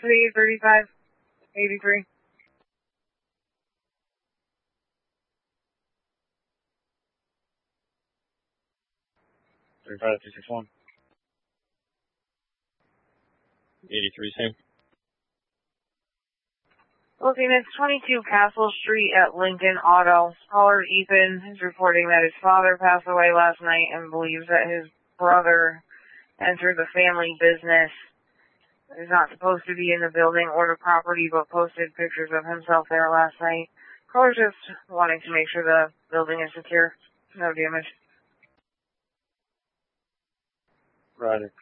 33583. 35261. 83, same. Looking at 22 Castle Street at Lincoln Auto. Caller Ethan is reporting that his father passed away last night and believes that his brother entered the family business. He's not supposed to be in the building or the property, but posted pictures of himself there last night. Caller's just wanting to make sure the building is secure. No damage. Roger.